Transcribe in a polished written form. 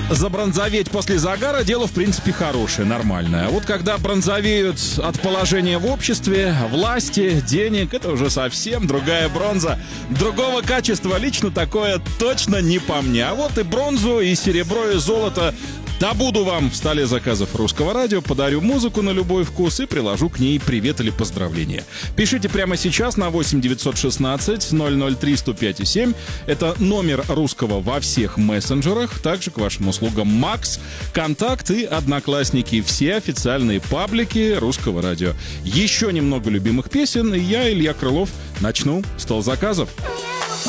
Забронзоветь после загара — дело, в принципе, хорошее, нормальное. А вот когда бронзовеют от положения в обществе, власти, денег, это уже совсем другая бронза. Другого качества лично такое точно не по мне. А вот и бронзу, и серебро, и золото добуду вам в столе заказов Русского радио, подарю музыку на любой вкус и приложу к ней привет или поздравления. Пишите прямо сейчас на 8 916 003 105 7. Это номер Русского во всех мессенджерах. Также к вашим услугам Макс, Контакт и Одноклассники. Все официальные паблики Русского радио. Еще немного любимых песен, и я, Илья Крылов, начну стол заказов.